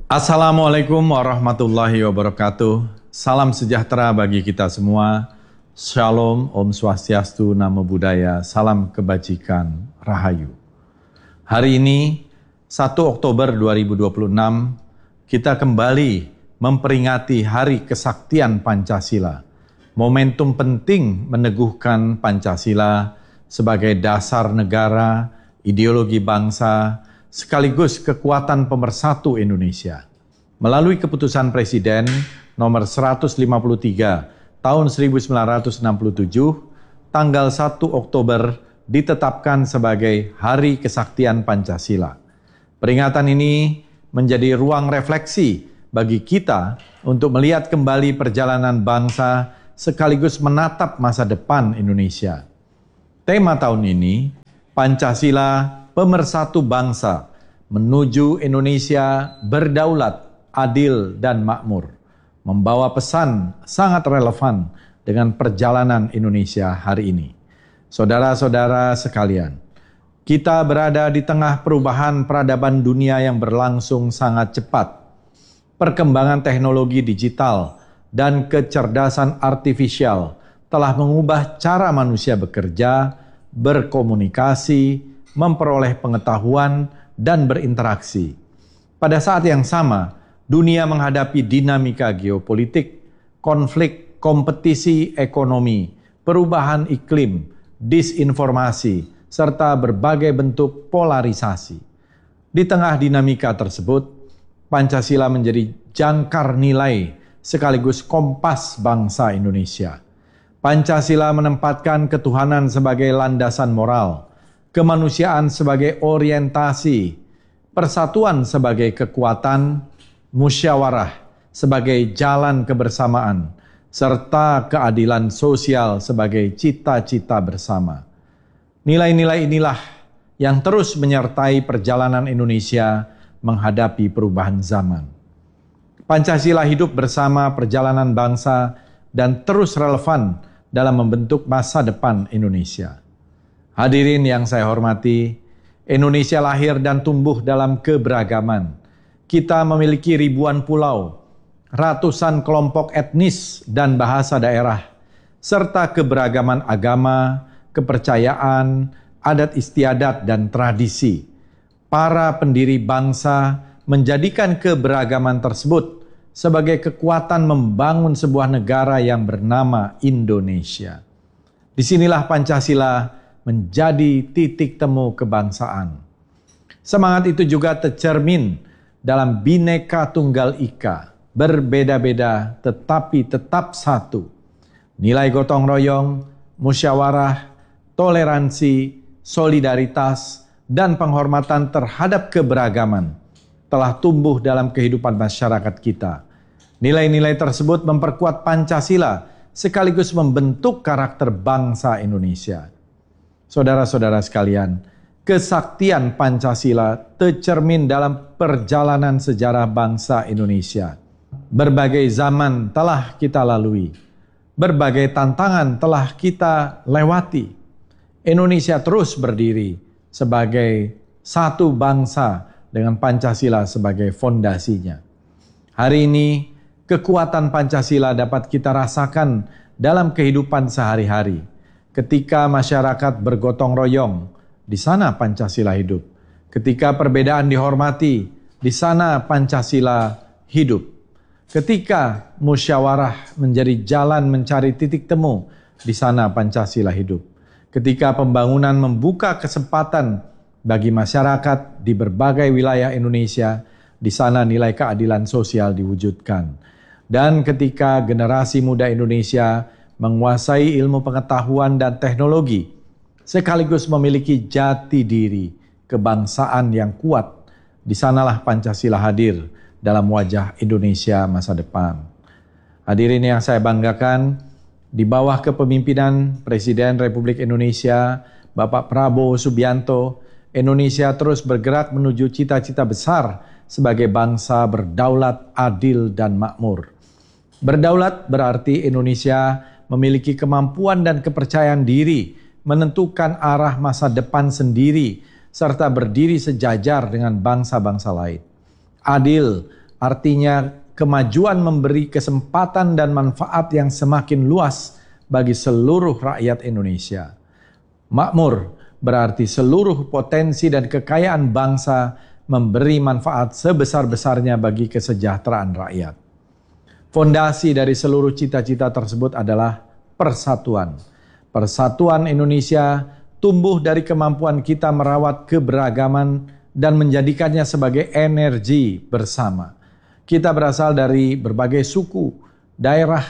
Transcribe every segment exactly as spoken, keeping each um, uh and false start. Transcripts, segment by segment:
Assalamualaikum warahmatullahi wabarakatuh. Salam sejahtera bagi kita semua. Shalom, Om Swastiastu, Namo Buddhaya, salam kebajikan, Rahayu. Hari ini, satu Oktober dua ribu dua puluh enam, kita kembali memperingati Hari Kesaktian Pancasila. Momentum penting meneguhkan Pancasila sebagai dasar negara, ideologi bangsa, sekaligus kekuatan pemersatu Indonesia. Melalui keputusan Presiden nomor seratus lima puluh tiga tahun seribu sembilan ratus enam puluh tujuh, tanggal satu Oktober ditetapkan sebagai Hari Kesaktian Pancasila. Peringatan ini menjadi ruang refleksi bagi kita untuk melihat kembali perjalanan bangsa sekaligus menatap masa depan Indonesia. Tema tahun ini, Pancasila Pemersatu Bangsa menuju Indonesia berdaulat, adil, dan makmur, membawa pesan sangat relevan dengan perjalanan Indonesia hari ini. Saudara-saudara sekalian, kita berada di tengah perubahan peradaban dunia yang berlangsung sangat cepat. Perkembangan teknologi digital dan kecerdasan artifisial telah mengubah cara manusia bekerja, berkomunikasi, memperoleh pengetahuan, dan berinteraksi. Pada saat yang sama, dunia menghadapi dinamika geopolitik, konflik, kompetisi ekonomi, perubahan iklim, disinformasi, serta berbagai bentuk polarisasi. Di tengah dinamika tersebut, Pancasila menjadi jangkar nilai sekaligus kompas bangsa Indonesia. Pancasila menempatkan ketuhanan sebagai landasan moral, kemanusiaan sebagai orientasi, persatuan sebagai kekuatan, musyawarah sebagai jalan kebersamaan, serta keadilan sosial sebagai cita-cita bersama. Nilai-nilai inilah yang terus menyertai perjalanan Indonesia menghadapi perubahan zaman. Pancasila hidup bersama perjalanan bangsa dan terus relevan dalam membentuk masa depan Indonesia. Hadirin yang saya hormati, Indonesia lahir dan tumbuh dalam keberagaman. Kita memiliki ribuan pulau, ratusan kelompok etnis dan bahasa daerah, serta keberagaman agama, kepercayaan, adat istiadat, dan tradisi. Para pendiri bangsa menjadikan keberagaman tersebut sebagai kekuatan membangun sebuah negara yang bernama Indonesia. Disinilah Pancasila menjadi titik temu kebangsaan. Semangat itu juga tercermin dalam Bhinneka Tunggal Ika, berbeda-beda tetapi tetap satu. Nilai gotong royong, musyawarah, toleransi, solidaritas, dan penghormatan terhadap keberagaman telah tumbuh dalam kehidupan masyarakat kita. Nilai-nilai tersebut memperkuat Pancasila sekaligus membentuk karakter bangsa Indonesia. Saudara-saudara sekalian, kesaktian Pancasila tercermin dalam perjalanan sejarah bangsa Indonesia. Berbagai zaman telah kita lalui, berbagai tantangan telah kita lewati. Indonesia terus berdiri sebagai satu bangsa dengan Pancasila sebagai fondasinya. Hari ini, kekuatan Pancasila dapat kita rasakan dalam kehidupan sehari-hari. Ketika masyarakat bergotong royong, di sana Pancasila hidup. Ketika perbedaan dihormati, di sana Pancasila hidup. Ketika musyawarah menjadi jalan mencari titik temu, di sana Pancasila hidup. Ketika pembangunan membuka kesempatan bagi masyarakat di berbagai wilayah Indonesia, di sana nilai keadilan sosial diwujudkan. Dan ketika generasi muda Indonesia menguasai ilmu pengetahuan dan teknologi, sekaligus memiliki jati diri kebangsaan yang kuat, di sanalah Pancasila hadir dalam wajah Indonesia masa depan. Hadirin yang saya banggakan, di bawah kepemimpinan Presiden Republik Indonesia, Bapak Prabowo Subianto, Indonesia terus bergerak menuju cita-cita besar sebagai bangsa berdaulat, adil, dan makmur. Berdaulat berarti Indonesia memiliki kemampuan dan kepercayaan diri menentukan arah masa depan sendiri serta berdiri sejajar dengan bangsa-bangsa lain. Adil Artinya kemajuan memberi kesempatan dan manfaat yang semakin luas bagi seluruh rakyat Indonesia. Makmur berarti seluruh potensi dan kekayaan bangsa memberi manfaat sebesar-besarnya bagi kesejahteraan rakyat. Fondasi dari seluruh cita-cita tersebut adalah persatuan. Persatuan Indonesia tumbuh dari kemampuan kita merawat keberagaman dan menjadikannya sebagai energi bersama. Kita berasal dari berbagai suku, daerah,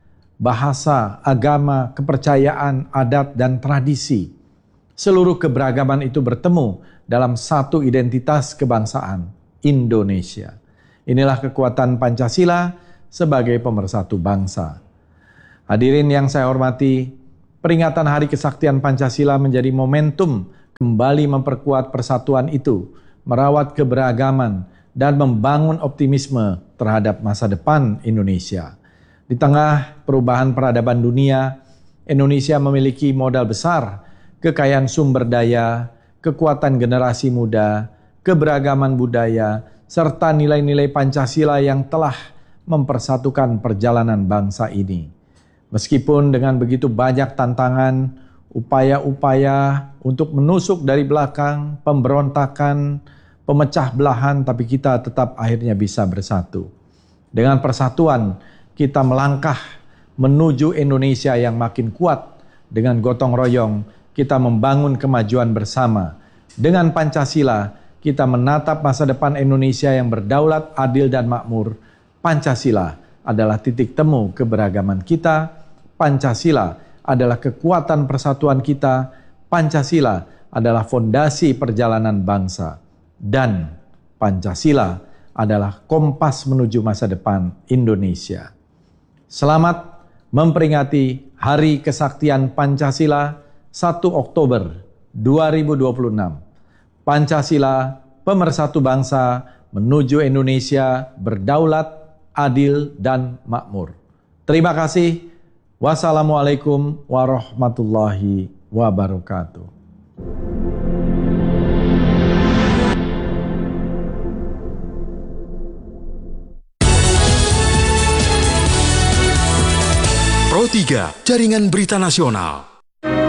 bahasa, agama, kepercayaan, adat, dan tradisi. Seluruh keberagaman itu bertemu dalam satu identitas kebangsaan, Indonesia. Inilah kekuatan Pancasila sebagai pemersatu bangsa. Hadirin yang saya hormati, peringatan Hari Kesaktian Pancasila menjadi momentum kembali memperkuat persatuan itu, merawat keberagaman, dan membangun optimisme terhadap masa depan Indonesia. Di tengah perubahan peradaban dunia, Indonesia memiliki modal besar, kekayaan sumber daya, kekuatan generasi muda, keberagaman budaya, serta nilai-nilai Pancasila yang telah mempersatukan perjalanan bangsa ini. Meskipun dengan begitu banyak tantangan, upaya-upaya untuk menusuk dari belakang, pemberontakan, pemecah belahan, tapi kita tetap akhirnya bisa bersatu. Dengan persatuan, kita melangkah menuju Indonesia yang makin kuat. Dengan gotong royong, kita membangun kemajuan bersama. Dengan Pancasila, kita menatap masa depan Indonesia yang berdaulat, adil, dan makmur. Pancasila adalah titik temu keberagaman kita. Pancasila adalah kekuatan persatuan kita. Pancasila adalah fondasi perjalanan bangsa. Dan Pancasila adalah kompas menuju masa depan Indonesia. Selamat memperingati Hari Kesaktian Pancasila satu Oktober dua ribu dua puluh enam. Pancasila, pemersatu bangsa menuju Indonesia berdaulat, adil, dan makmur. Terima kasih. Wassalamualaikum warahmatullahi wabarakatuh. Pro tiga, Jaringan Berita Nasional.